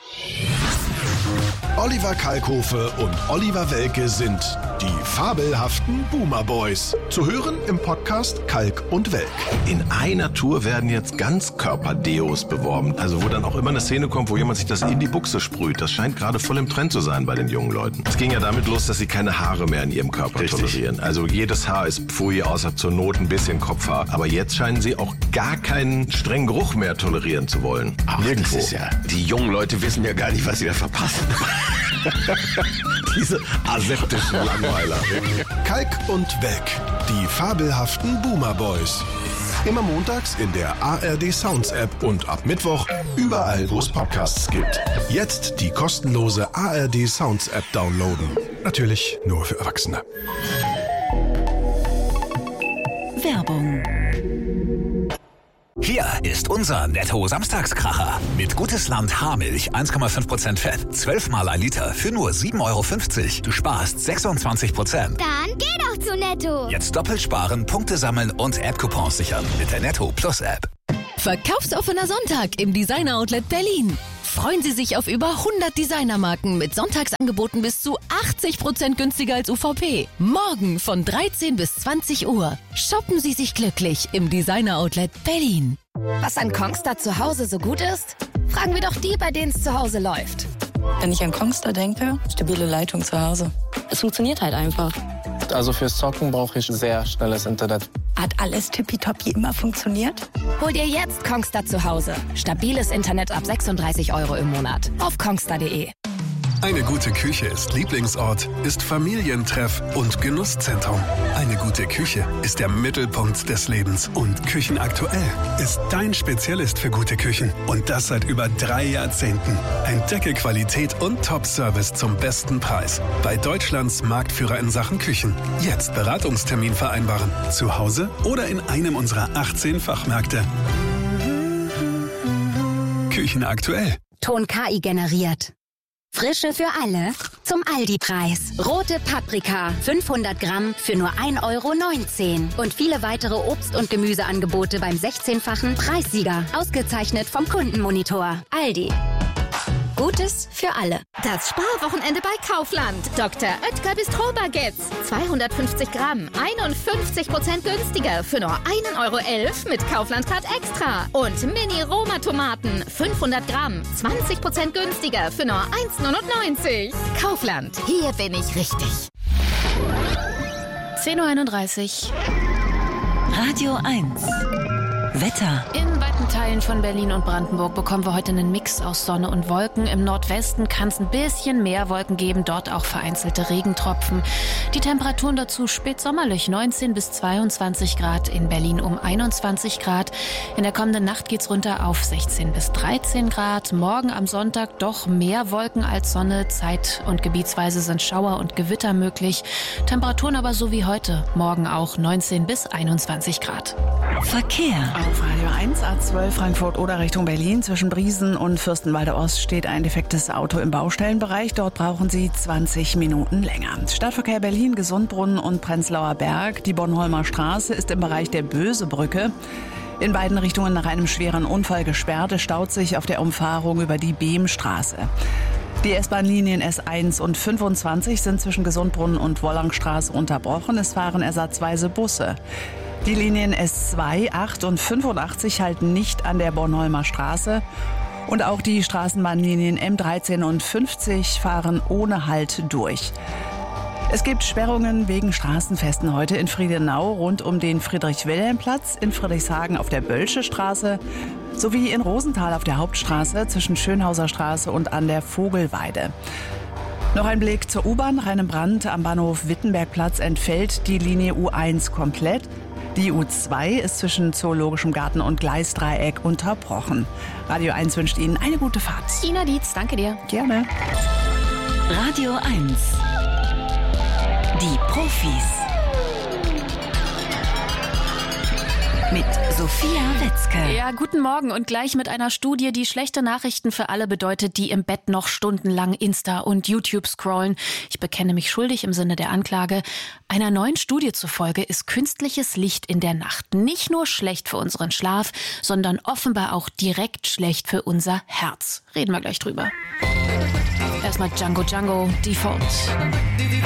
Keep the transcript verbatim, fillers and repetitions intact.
Oliver Kalkofe und Oliver Welke sind die fabelhaften Boomer Boys. Zu hören im Podcast Kalk und Welk. In einer Tour werden jetzt Ganzkörper-Deos beworben. Also wo dann auch immer eine Szene kommt, wo jemand sich das in die Buchse sprüht. Das scheint gerade voll im Trend zu sein bei den jungen Leuten. Es ging ja damit los, dass sie keine Haare mehr in ihrem Körper Richtig. tolerieren. Also jedes Haar ist pfui, außer zur Not ein bisschen Kopfhaar. Aber jetzt scheinen sie auch gar keinen strengen Geruch mehr tolerieren zu wollen. Ach, Nirgendwo. Das ist ja, die jungen Leute wissen ja gar nicht, was sie da verpassen. Diese aseptischen Langweiler. Kalk und Welk, die fabelhaften Boomer Boys. Immer montags in der A R D Sounds App und ab Mittwoch überall, wo es Podcasts gibt. Jetzt die kostenlose A R D Sounds App downloaden. Natürlich nur für Erwachsene. Werbung. Hier ist unser Netto-Samstagskracher. Mit Gutes Land Haarmilch, eins Komma fünf Prozent Fett, zwölf Mal ein Liter für nur sieben Euro fünfzig. Du sparst sechsundzwanzig Prozent. Dann geh doch zu Netto. Jetzt doppelt sparen, Punkte sammeln und App-Coupons sichern mit der Netto Plus App. Verkaufsoffener Sonntag im Designer Outlet Berlin. Freuen Sie sich auf über hundert Designermarken mit Sonntagsangeboten bis zu achtzig Prozent günstiger als U V P. Morgen von dreizehn bis zwanzig Uhr. Shoppen Sie sich glücklich im Designer Outlet Berlin. Was an Kongstar zu Hause so gut ist? Fragen wir doch die, bei denen es zu Hause läuft. Wenn ich an Kongstar denke, stabile Leitung zu Hause. Es funktioniert halt einfach. Also fürs Zocken brauche ich sehr schnelles Internet. Hat alles tippitoppi immer funktioniert? Hol dir jetzt Kongstar zu Hause. Stabiles Internet ab sechsunddreißig Euro im Monat. Auf kongstar punkt de. Eine gute Küche ist Lieblingsort, ist Familientreff und Genusszentrum. Eine gute Küche ist der Mittelpunkt des Lebens. Und Küchenaktuell ist dein Spezialist für gute Küchen. Und das seit über drei Jahrzehnten. Entdecke Qualität und Top-Service zum besten Preis. Bei Deutschlands Marktführer in Sachen Küchen. Jetzt Beratungstermin vereinbaren. Zu Hause oder in einem unserer achtzehn Fachmärkte. Küchenaktuell. Ton K I generiert. Frische für alle zum Aldi-Preis. Rote Paprika, fünfhundert Gramm für nur ein Euro neunzehn. Und viele weitere Obst- und Gemüseangebote beim sechzehnfachen Preissieger. Ausgezeichnet vom Kundenmonitor. Aldi. Gutes für alle. Das Sparwochenende bei Kaufland. Doktor Oetker Bistro-Baguettes. zweihundertfünfzig Gramm. einundfünfzig Prozent günstiger für nur ein Euro elf mit Kaufland-Card Extra. Und Mini-Roma-Tomaten. fünfhundert Gramm. zwanzig Prozent günstiger für nur eins neunundneunzig. Kaufland. Hier bin ich richtig. zehn Uhr einunddreißig. Radio eins. Wetter. In weiten Teilen von Berlin und Brandenburg bekommen wir heute einen Mix aus Sonne und Wolken. Im Nordwesten kann es ein bisschen mehr Wolken geben, dort auch vereinzelte Regentropfen. Die Temperaturen dazu spätsommerlich, neunzehn bis zweiundzwanzig Grad, in Berlin um einundzwanzig Grad. In der kommenden Nacht geht's runter auf sechzehn bis dreizehn Grad. Morgen am Sonntag doch mehr Wolken als Sonne. Zeit- und gebietsweise sind Schauer und Gewitter möglich. Temperaturen aber so wie heute. Morgen auch neunzehn bis einundzwanzig Grad. Verkehr. Auf Radio eins, A zwölf Frankfurt oder Richtung Berlin. Zwischen Briesen und Fürstenwalde Ost steht ein defektes Auto im Baustellenbereich. Dort brauchen Sie zwanzig Minuten länger. Stadtverkehr Berlin, Gesundbrunnen und Prenzlauer Berg. Die Bornholmer Straße ist im Bereich der Bösebrücke in beiden Richtungen nach einem schweren Unfall gesperrt. Es staut sich auf der Umfahrung über die Behmstraße. Die S-Bahn-Linien S eins und fünfundzwanzig sind zwischen Gesundbrunnen und Wollangstraße unterbrochen. Es fahren ersatzweise Busse. Die Linien S zwei, acht und fünfundachtzig halten nicht an der Bornholmer Straße. Und auch die Straßenbahnlinien M dreizehn und fünfzig fahren ohne Halt durch. Es gibt Sperrungen wegen Straßenfesten heute in Friedenau rund um den Friedrich-Wilhelm-Platz, in Friedrichshagen auf der Bölsche Straße sowie in Rosenthal auf der Hauptstraße zwischen Schönhauser Straße und an der Vogelweide. Noch ein Blick zur U-Bahn. Nach einem Brand am Bahnhof Wittenbergplatz entfällt die Linie U eins komplett. Die U zwei ist zwischen Zoologischem Garten und Gleisdreieck unterbrochen. Radio eins wünscht Ihnen eine gute Fahrt. Ina Dietz, danke dir. Gerne. Radio eins. Die Profis. mit Sophia Wetzke. Ja, guten Morgen und gleich mit einer Studie, die schlechte Nachrichten für alle bedeutet, die im Bett noch stundenlang Insta und YouTube scrollen. Ich bekenne mich schuldig im Sinne der Anklage. Einer neuen Studie zufolge ist künstliches Licht in der Nacht nicht nur schlecht für unseren Schlaf, sondern offenbar auch direkt schlecht für unser Herz. Reden wir gleich drüber. Erstmal Django Django, Default.